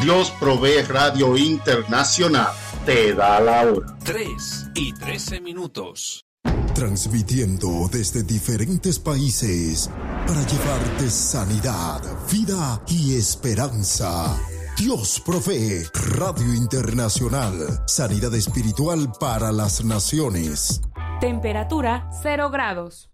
Dios Provee Radio Internacional te da la hora. 3:13. Transmitiendo desde diferentes países para llevarte sanidad, vida y esperanza. Dios Provee Radio Internacional. Sanidad espiritual para las naciones. Temperatura 0 grados.